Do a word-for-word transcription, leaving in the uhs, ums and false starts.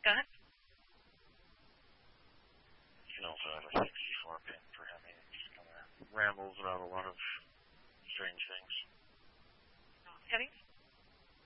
Go ahead. You can also have a sixty-four pin for him. He just kind of rambles about a lot of strange things. Settings?